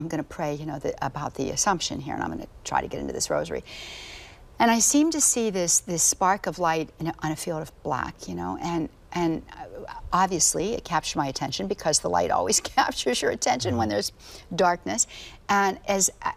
I'm going to pray, you know, about the Assumption here, and I'm going to try to get into this rosary. And I seem to see this spark of light on a field of black, you know, and obviously it captured my attention because the light always captures your attention when there's darkness. And as